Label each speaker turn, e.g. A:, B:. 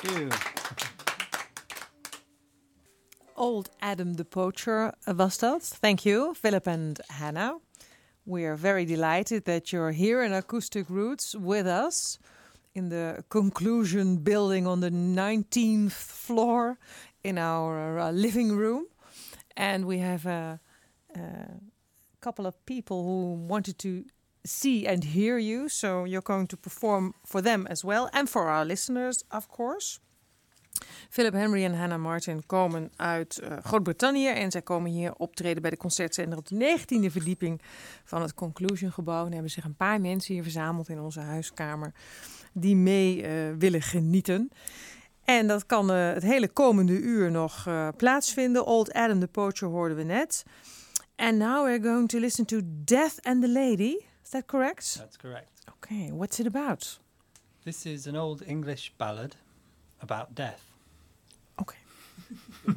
A: you.
B: Old Adam the Poacher was dat. Thank you, Philip and Hannah. We are very delighted that you're here in Acoustic Roots with us in the Conclusion building on the 19th floor in our living room. And we have a couple of people who wanted to see and hear you. So you're going to perform for them as well. And for our listeners, of course. Philip Henry en Hannah Martin komen uit Groot-Brittannië. En zij komen hier optreden bij de Concertzender op de 19e verdieping van het Conclusion gebouw. En hebben zich een paar mensen hier verzameld in onze huiskamer die mee willen genieten. En dat kan het hele komende uur nog plaatsvinden. Old Adam the Poacher hoorden we net. And now we're going to listen to Death and the Lady. Is that correct?
A: That's correct.
B: Okay, what's it about?
A: This is an old English ballad about death.